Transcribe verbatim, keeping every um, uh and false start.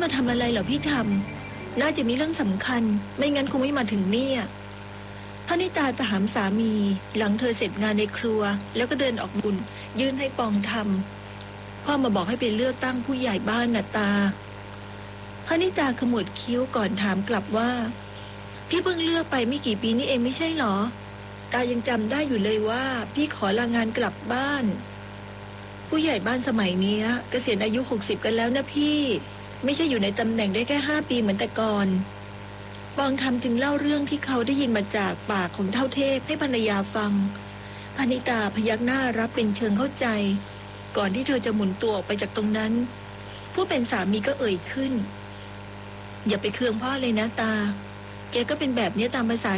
มาทำอะไรเหรอพี่ทำน่าจะมีเรื่องสำคัญไม่งั้นคงไม่มาถึงเนี่ยพนิตาถามสามีหลังเธอเสร็จงานในครัวแล้วก็เดินออกบุญยื่นให้ปองทำพ่อมาบอกให้ไปเลือกตั้งผู้ใหญ่บ้านน่ะตาพนิตาขมวดคิ้วก่อนถามกลับว่าพี่เพิ่งเลือกไปไม่กี่ปีนี่เองไม่ใช่หรอตายังจำได้อยู่เลยว่าพี่ขอลางานกลับบ้านผู้ใหญ่บ้านสมัยนี้เกษียณอายุหกสิบกันแล้วนะพี่ไม่ใช่อยู่ในตำแหน่งได้แค่ห้าปีเหมือนแต่ก่อนปองทำจึงเล่าเรื่องที่เขาได้ยินมาจากปากของเฒ่าเทพให้ภรรยาฟังพนิตาพยักหน้ารับเป็นเชิงเข้าใจก่อนที่เธอจะหมุนตัวออกไปจากตรงนั้นผู้เป็นสามีก็เอ่ยขึ้นอย่าไปเคืองพ่อเลยนะตาแกก็เป็นแบบนี้ตามภาษา